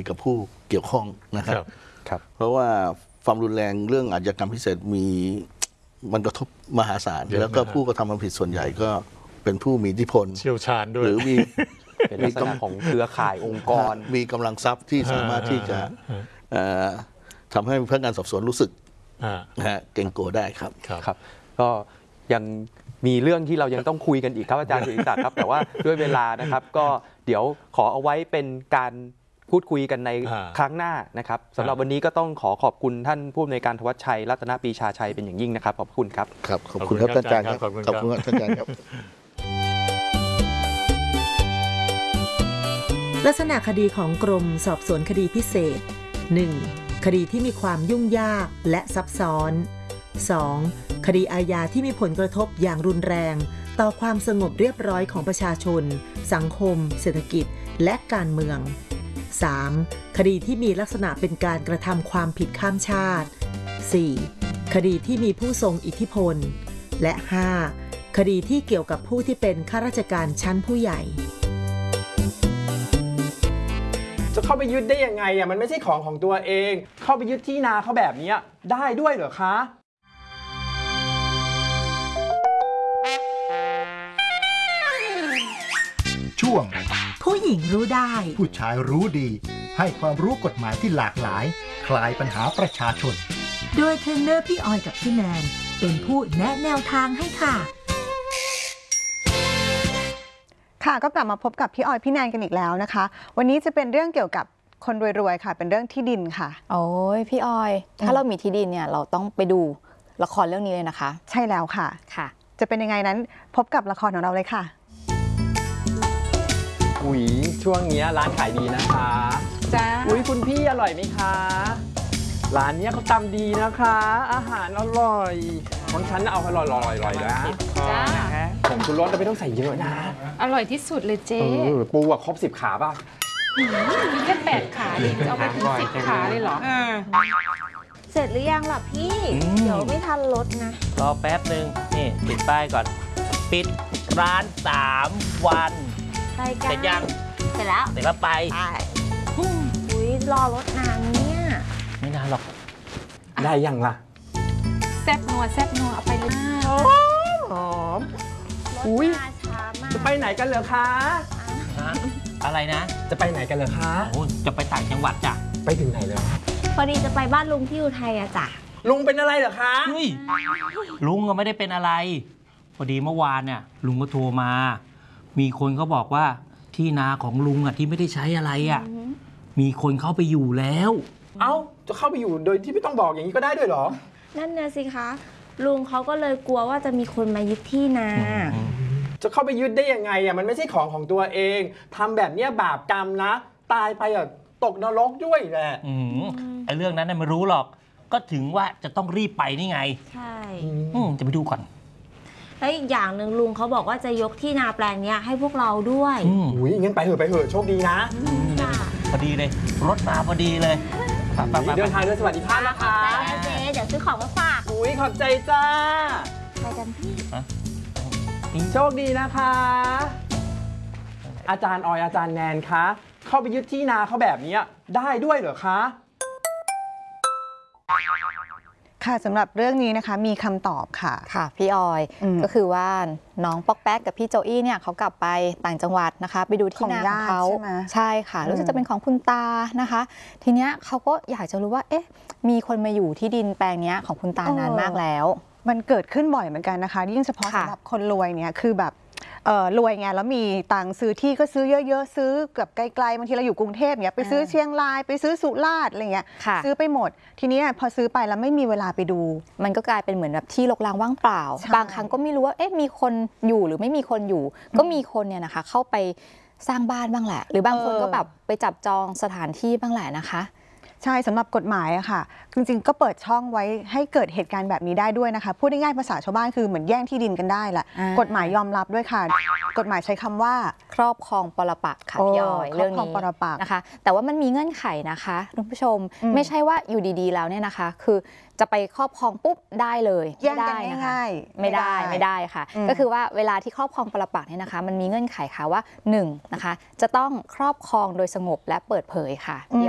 กับผู้เกี่ยวข้องนะครับเพราะว่าความรุนแรงเรื่องอาชญากรรมพิเศษมันกระทบมหาศาลแล้วก็ผู้กระทำความผิดส่วนใหญ่ก็เป็นผู้มีอิทธิพลเชี่ยวชาญด้วยหรือเป็นลักษณะของเครือข่ายองค์กรมีกำลังทรัพย์ที่สามารถที่จะทำให้พนักงานสอบสวนรู้สึกเกรงกลัวได้ครับก็ยังมีเรื่องที่เรายังต้องคุยกันอีกครับอาจารย์สุริศักดิ์ครับแต่ว่าด้วยเวลานะครับก็เดี๋ยวขอเอาไว้เป็นการพูดคุยกันในครั้งหน้านะครับสำหรับวันนี้ก็ต้องขอบคุณท่านผู้อำนวยการธวัชชัยรัตนปรีชาชัยเป็นอย่างยิ่งนะครับขอบคุณครับขอบคุณครับท่านอาจารย์ครับขอบคุณท่านอาจารย์ครับลักษณะคดีของกรมสอบสวนคดีพิเศษ 1. คดีที่มีความยุ่งยากและซับซ้อน 2. คดีอาญาที่มีผลกระทบอย่างรุนแรงต่อความสงบเรียบร้อยของประชาชนสังคมเศรษฐกิจและการเมือง 3. คดีที่มีลักษณะเป็นการกระทำความผิดข้ามชาติ 4. คดีที่มีผู้ทรงอิทธิพลและ 5. คดีที่เกี่ยวกับผู้ที่เป็นข้าราชการชั้นผู้ใหญ่จะเข้าไปยึดได้ยังไงมันไม่ใช่ของตัวเองเข้าไปยึดที่นาเขาแบบนี้ได้ด้วยเหรอคะช่วงผู้หญิงรู้ได้ผู้ชายรู้ดีให้ความรู้กฎหมายที่หลากหลายคลายปัญหาประชาชนโดยเทรนเนอร์พี่ออยกับพี่แนนเป็นผู้แนะแนวทางให้ค่ะก็กลับมาพบกับพี่ออยพี่แนนกันอีกแล้วนะคะวันนี้จะเป็นเรื่องเกี่ยวกับคนรวยๆค่ะเป็นเรื่องที่ดินค่ะโอ้ยพี่ออยถ้าเรามีที่ดินเนี่ยเราต้องไปดูละครเรื่องนี้เลยนะคะใช่แล้วค่ะจะเป็นยังไงนั้นพบกับละครของเราเลยค่ะอุ๊ยช่วงนี้ร้านขายดีนะคะจ้าอุ๊ยคุณพี่อร่อยไหมคะร้านนี้เขาตำดีนะคะอาหารอร่อยของฉันเอาอร่อยๆนะจ้าผมชูรสไม่ต้องใส่เยอะนะอร่อยที่สุดเลยเจ๊ปูครบ10 ขาป่ะมีแค่8 ขาดิจะเอาไปถึง10 ขาเลยเหรอเสร็จหรือยังล่ะพี่เดี๋ยวไม่ทันรถนะรอแป๊บนึงนี่ติดป้ายก่อนปิดร้าน3 วันเสร็จยังเสร็จแล้วเสร็จแล้วไปอุ้ยรอรถนานเนี่ยไม่นานหรอกได้ยังล่ะแซ่บนัวเอาไปเลยหอมอุ้ยจะไปไหนกันเหรอคะอะไรนะจะไปไหนกันเหรอคะโอ้จะไปต่างจังหวัดจ้ะไปถึงไหนเลยพอดีจะไปบ้านลุงที่อุทัยอะจ้ะลุงเป็นอะไรเหรอคะเฮ้ยลุงก็ไม่ได้เป็นอะไรพอดีเมื่อวานเนี่ยลุงก็โทรมามีคนเขาบอกว่าที่นาของลุงอ่ะที่ไม่ได้ใช้อะไรอ่ะมีคนเข้าไปอยู่แล้วเอ้าจะเข้าไปอยู่โดยที่ไม่ต้องบอกอย่างนี้ก็ได้ด้วยเหรอนั่นน่ะสิคะลุงเขาก็เลยกลัวว่าจะมีคนมายึดที่นาจะเข้าไปยึดได้ยังไงมันไม่ใช่ของตัวเองทำแบบนี้บาปกรรมนะตายไปตกนรกด้วยแหละไอ้เรื่องนั้นไม่รู้หรอกก็ถึงว่าจะต้องรีบไปนี่ไงใช่จะไปดูก่อนแล้วอีกอย่างหนึ่งลุงเขาบอกว่าจะยกที่นาแปลงนี้ให้พวกเราด้วยอุ้ยงั้นไปเถอะโชคดีนะพอดีเลยรถมาพอดีเลยเดินทางด้วยสวัสดิภาพนะคะเจ๊เดี๋ยวซื้อของมาฝากอุ้ยขอบใจจ้าไปกันพี่โชคดีนะคะอาจารย์ออยอาจารย์แนนคะเข้าไปยึดที่นาเขาแบบนี้ได้ด้วยเหรอคะค่ะสำหรับเรื่องนี้นะคะมีคำตอบค่ะพี่ออยก็คือว่าน้องป๊อกแป๊กกับพี่โจอี้เนี่ยเขากลับไปต่างจังหวัดนะคะไปดูที่นาของเขาใช่ค่ะรู้สึกจะเป็นของคุณตานะคะทีเนี้ยเขาก็อยากจะรู้ว่ามีคนมาอยู่ที่ดินแปลงนี้ของคุณตานานมากแล้วมันเกิดขึ้นบ่อยเหมือนกันนะคะยิ่งเฉพาะสำหรับคนรวยเนี่ยคือแบบรวยไงแล้วมีตังค์ซื้อที่ก็ซื้อเยอะๆซื้อกับไกลๆบางทีเราอยู่กรุงเทพเนี่ยไปซื้อเชียงรายไปซื้อสุราษฎร์อะไรเงี้ยซื้อไปหมดทีนี้พอซื้อไปแล้วไม่มีเวลาไปดูมันก็กลายเป็นเหมือนแบบที่รกร้างว่างเปล่าบางครั้งก็ไม่รู้ว่ามีคนอยู่หรือไม่มีคนอยู่ก็มีคนเนี่ยนะคะเข้าไปสร้างบ้านบ้างแหละหรือบางคนก็แบบไปจับจองสถานที่บ้างแหละนะคะใช่สำหรับกฎหมายอะค่ะจริงๆก็เปิดช่องไว้ให้เกิดเหตุการณ์แบบนี้ได้ด้วยนะคะพูดง่ายๆภาษาชาวบ้านคือเหมือนแย่งที่ดินกันได้แหละกฎหมายยอมรับด้วยค่ะกฎหมายใช้คำว่าครอบครองปรปักษ์ค่ะพี่ออยเรื่องนี้นะคะแต่ว่ามันมีเงื่อนไขนะคะคุณผู้ชมไม่ใช่ว่าอยู่ดีๆแล้วเนี่ยนะคะคือจะไปครอบครองปุ๊บได้เลยไม่ได้นะคะไม่ได้ค่ะก็คือว่าเวลาที่ครอบครองปรปักษ์เนี่ยนะคะมันมีเงื่อนไขค่ะว่า1นะคะจะต้องครอบครองโดยสงบและเปิดเผยค่ะ